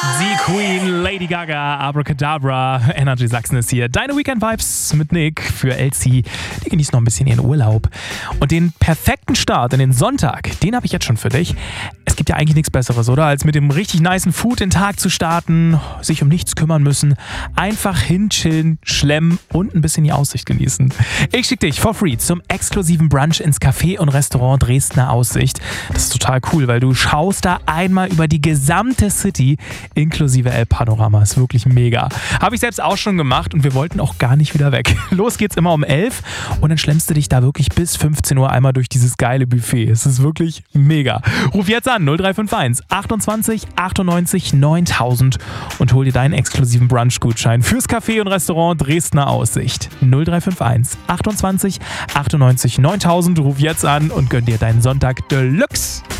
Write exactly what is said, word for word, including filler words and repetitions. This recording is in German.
Die Queen, Lady Gaga, Abracadabra, Energy Sachsen ist hier. Deine Weekend-Vibes mit Nick für L C. Die genießt noch ein bisschen ihren Urlaub. Und den perfekten Start in den Sonntag, den habe ich jetzt schon für dich. Es gibt ja eigentlich nichts Besseres, oder? Als mit dem richtig nicen Food den Tag zu starten, sich um nichts kümmern müssen, einfach hinchillen, schlemmen und ein bisschen die Aussicht genießen. Ich schicke dich for free zum exklusiven Brunch ins Café und Restaurant Dresdner Aussicht. Das ist total cool, weil du schaust da einmal über die gesamte City inklusive Elbpanorama. Ist wirklich mega. Habe ich selbst auch schon gemacht und wir wollten auch gar nicht wieder weg. Los geht's immer um elf und dann schlemmst du dich da wirklich bis fünfzehn Uhr einmal durch dieses geile Buffet. Es ist wirklich mega. Ruf jetzt an null drei fünf eins achtundzwanzig achtundneunzig neuntausend und hol dir deinen exklusiven Brunch-Gutschein fürs Café und Restaurant Dresdner Aussicht. null drei fünf eins achtundzwanzig achtundneunzig neuntausend. Ruf jetzt an und gönn dir deinen Sonntag Deluxe.